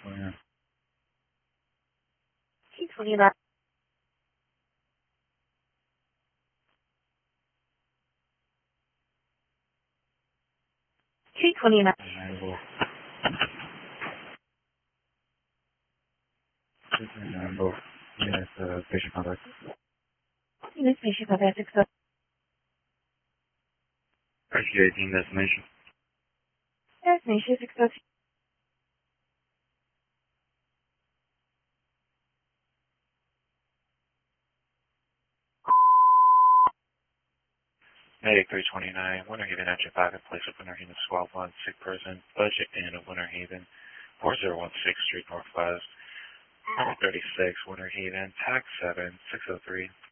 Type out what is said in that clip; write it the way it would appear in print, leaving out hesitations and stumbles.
29. 229. 229. Available. 229 both. Yes, patient contact. Unit patient contact success. Rescue 18 destination. Destination success. Medic 329, Winter Haven at your 5 in place of Winter Haven 12-1, sick person, budget in of Winter Haven, 4016 Street Northwest, number 36, Winter Haven, tax 7603.